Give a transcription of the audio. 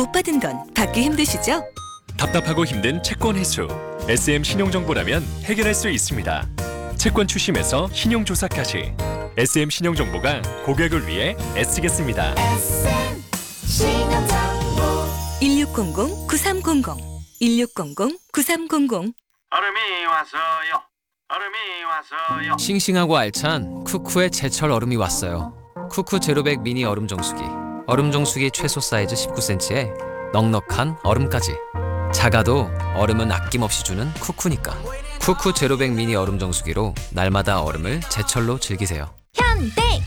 못 받은 건 받기 힘드시죠? 답답하고 힘든 채권 회수. SM 신용정보라면 해결할 수 있습니다. 채권 추심에서 신용조사까지. SM 신용정보가 고객을 위해 애쓰겠습니다. 1600-9300 1600-9300 얼음이 왔어요. 얼음이 왔어요. 싱싱하고 알찬 쿠쿠의 제철 얼음이 왔어요. 쿠쿠 제로백 미니 얼음 정수기. 얼음 정수기 최소 사이즈 19cm에 넉넉한 얼음까지. 작아도 얼음은 아낌없이 주는 쿠쿠니까. 쿠쿠 제로백 미니 얼음 정수기로 날마다 얼음을 제철로 즐기세요. 현대